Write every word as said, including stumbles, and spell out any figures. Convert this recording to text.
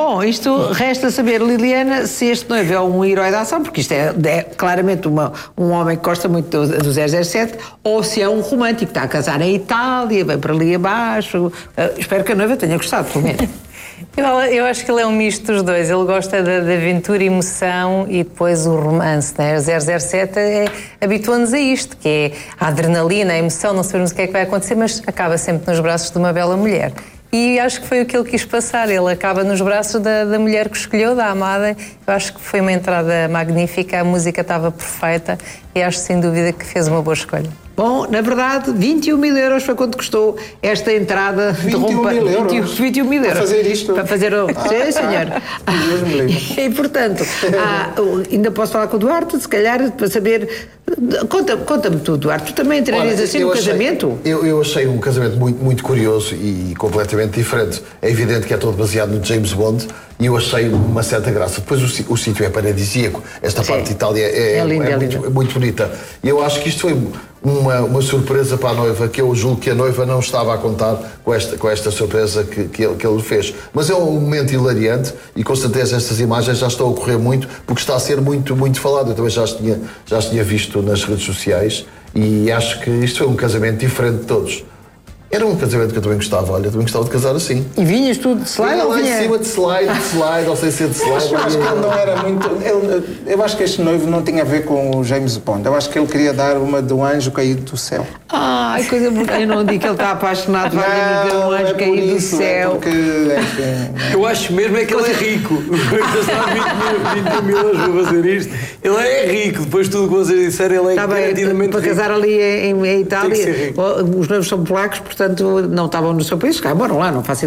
Bom, isto resta saber, Liliana, se este noivo é um herói da ação, porque isto é, é claramente uma, um homem que gosta muito do, do zero zero sete, ou se é um romântico, está a casar em Itália, vem para ali abaixo. Uh, espero que a noiva tenha gostado, pelo menos. Eu, eu acho que ele é um misto dos dois. Ele gosta da, da aventura e emoção e depois o romance, né? O zero zero sete é, habitua-nos a isto, que é a adrenalina, a emoção, não sabemos o que é que vai acontecer, mas acaba sempre nos braços de uma bela mulher. E acho que foi o que ele quis passar. Ele acaba nos braços da, da mulher que escolheu, da amada. Eu acho que foi uma entrada magnífica, a música estava perfeita e acho sem dúvida que fez uma boa escolha. Bom, na verdade, vinte e um mil euros foi quanto custou esta entrada de roupa. vinte e um mil euros? vinte e um mil euros. Para fazer isto? Para fazer o... Sim, senhor. E, portanto, ah, ainda posso falar com o Duarte, se calhar, para saber... Conta-me conta tu, Duarte, tu também entrarias assim no casamento? Eu, eu achei um casamento muito, muito curioso e completamente diferente. É evidente que é todo baseado no James Bond e eu achei uma certa graça. Depois o, o sítio é paradisíaco, esta Sim. parte de Itália é, é, linda, é, é muito, muito bonita. E eu acho que isto foi uma, uma surpresa para a noiva, que eu julgo que a noiva não estava a contar com esta, com esta surpresa que, que, ele, que ele fez. Mas é um momento hilariante e com certeza estas imagens já estão a ocorrer muito, porque está a ser muito, muito falado. Eu também já as tinha, já as tinha visto nas redes sociais e acho que isto foi um casamento diferente de todos. Era um casamento que eu também gostava, olha, eu também gostava de casar assim. E vinhas tudo de slide? Vinha ou lá vinha? em cima de slide, de slide, ou sem ser de slide. Eu acho que ele não era muito... Eu, eu acho que este noivo não tinha a ver com o James Bond. Eu acho que ele queria dar uma do anjo caído do céu. Ai, coisa bonita. Eu não digo que ele está apaixonado, vai ver um anjo é caído do isso, céu. É porque, é, eu acho mesmo é que ele é rico. vinte e um mil euros para fazer isto. Ele é rico. Depois de tudo o que vocês disseram, ele é tá garantidamente para rico. casar ali em, em Itália, os noivos são polacos, portanto não estavam no seu país, cá moram lá, não faço ideia.